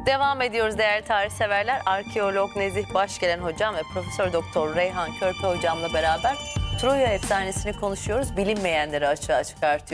Devam ediyoruz değerli tarih severler. Arkeolog Nezih Başgelen hocam ve Profesör Doktor Reyhan Körpe hocamla beraber Troya efsanesini konuşuyoruz. Bilinmeyenleri açığa çıkartıyoruz.